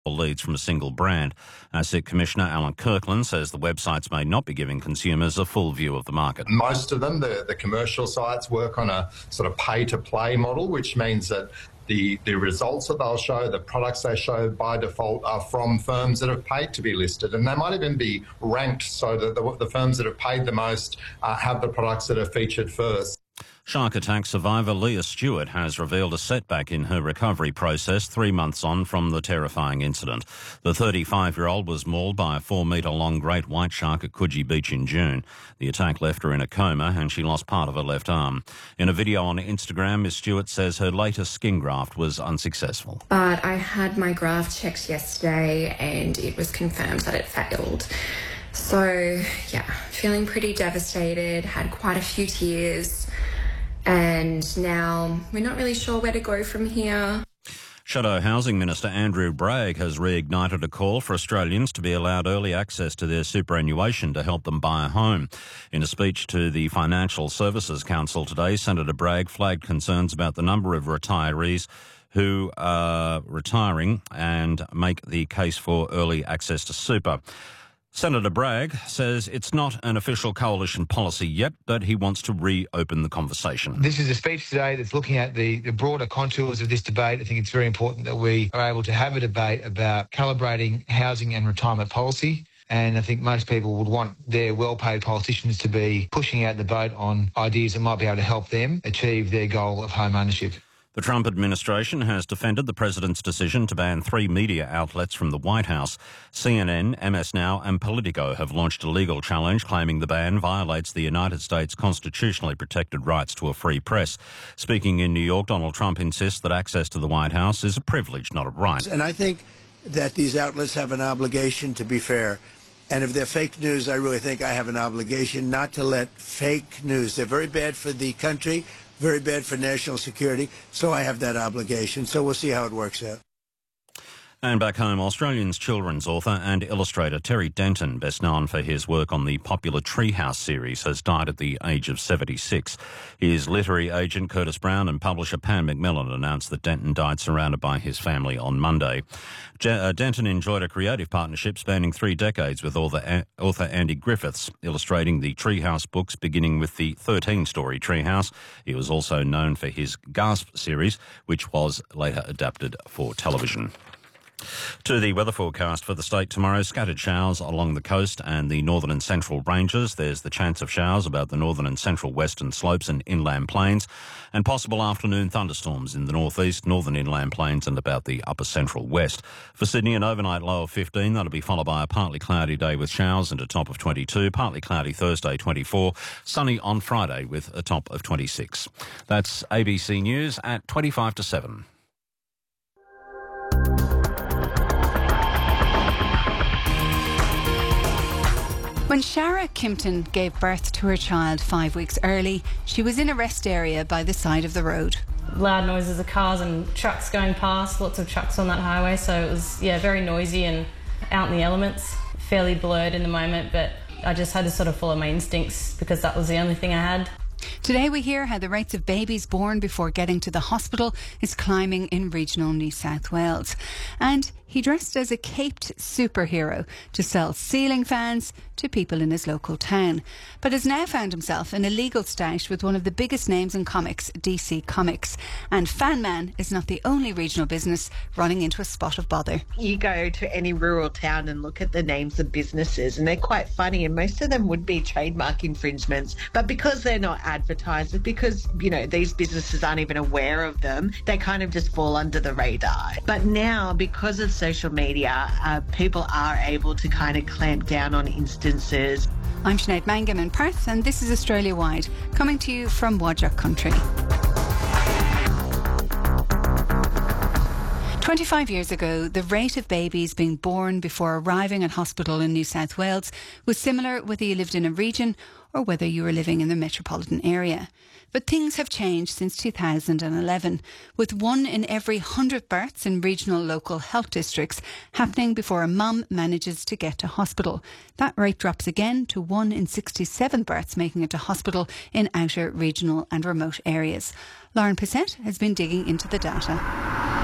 leads from a single brand. ASIC Commissioner Alan Kirkland says the websites may not be giving consumers a full view of the market. Most of them, the commercial sites, work on a sort of pay-to-play model, which means that the results that they'll show, the products they show by default are from firms that have paid to be listed. And they might even be ranked so that the firms that have paid the most have the products that are featured first. Shark attack survivor Leah Stewart has revealed a setback in her recovery process 3 months on from the terrifying incident. The 35-year-old was mauled by a 4-metre-long great white shark at Coogee Beach in June. The attack left her in a coma and she lost part of her left arm. In a video on Instagram, Ms Stewart says her latest skin graft was unsuccessful. But I had my graft checked yesterday and it was confirmed that it failed. So, yeah, feeling pretty devastated, had quite a few tears. And now we're not really sure where to go from here. Shadow Housing Minister Andrew Bragg has reignited a call for Australians to be allowed early access to their superannuation to help them buy a home. In a speech to the Financial Services Council today, Senator Bragg flagged concerns about the number of retirees who are retiring and make the case for early access to super. Senator Bragg says it's not an official coalition policy yet, but he wants to reopen the conversation. This is a speech today that's looking at the broader contours of this debate. I think it's very important that we are able to have a debate about calibrating housing and retirement policy. And I think most people would want their well-paid politicians to be pushing out the boat on ideas that might be able to help them achieve their goal of home ownership. The Trump administration has defended the president's decision to ban 3 media outlets from the White House. CNN, MS Now and Politico have launched a legal challenge claiming the ban violates the United States' constitutionally protected rights to a free press. Speaking in New York, Donald Trump insists that access to the White House is a privilege, not a right. And I think that these outlets have an obligation to be fair. And if they're fake news, I really think I have an obligation not to let fake news. They're very bad for the country, very bad for national security, so I have that obligation. So we'll see how it works out. And back home, Australian's children's author and illustrator Terry Denton, best known for his work on the popular Treehouse series, has died at the age of 76. His literary agent Curtis Brown and publisher Pan McMillan announced that Denton died surrounded by his family on Monday. Denton enjoyed a creative partnership spanning 3 decades with author Andy Griffiths, illustrating the Treehouse books beginning with the 13-story Treehouse. He was also known for his Gasp series, which was later adapted for television. To the weather forecast for the state tomorrow, scattered showers along the coast and the northern and central ranges. There's the chance of showers about the northern and central western slopes and inland plains, and possible afternoon thunderstorms in the northeast, northern inland plains and about the upper central west. For Sydney, an overnight low of 15. That'll be followed by a partly cloudy day with showers and a top of 22. Partly cloudy Thursday, 24. Sunny on Friday with a top of 26. That's ABC News at 25 to 7. When Shara Kimpton gave birth to her child 5 weeks early, she was in a rest area by the side of the road. Loud noises of cars and trucks going past, lots of trucks on that highway, so it was, very noisy and out in the elements. Fairly blurred in the moment, but I just had to sort of follow my instincts because that was the only thing I had. Today we hear how the rates of babies born before getting to the hospital is climbing in regional New South Wales. And he dressed as a caped superhero to sell ceiling fans to people in his local town, but has now found himself in a legal stoush with one of the biggest names in comics, DC Comics. And Fan Man is not the only regional business running into a spot of bother. You go to any rural town and look at the names of businesses and they're quite funny, and most of them would be trademark infringements, but because they're not advertised, because these businesses aren't even aware of them, they kind of just fall under the radar. But now, because of social media, people are able to kind of clamp down on instances. I'm Sinead Mangum in Perth, and this is Australia Wide, coming to you from Whadjuk country. 25 years ago, the rate of babies being born before arriving at hospital in New South Wales was similar whether you lived in a region or whether you were living in the metropolitan area. But things have changed since 2011, with 1 in every 100 births in regional local health districts happening before a mum manages to get to hospital. That rate drops again to 1 in 67 births making it to hospital in outer regional and remote areas. Lauren Pissett has been digging into the data.